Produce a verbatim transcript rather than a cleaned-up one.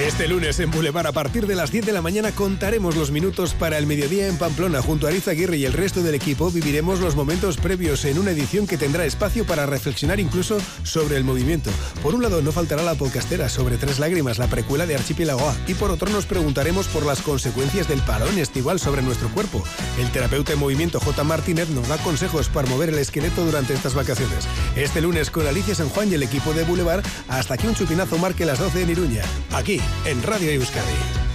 Este lunes en Boulevard a partir de las diez de la mañana contaremos los minutos para el mediodía en Pamplona. Junto a Ariza Aguirre y el resto del equipo viviremos los momentos previos en una edición que tendrá espacio para reflexionar incluso sobre el movimiento. Por un lado no faltará la podcastera sobre Tres Lágrimas, la precuela de Archipiélago A, y por otro nos preguntaremos por las consecuencias del parón estival sobre nuestro cuerpo. El terapeuta en movimiento J. Martínez nos da consejos para mover el esqueleto durante estas vacaciones. Este lunes con Alicia San Juan y el equipo de Boulevard, hasta que un chupinazo marque las doce en Iruña. Aquí, en Radio Euskadi.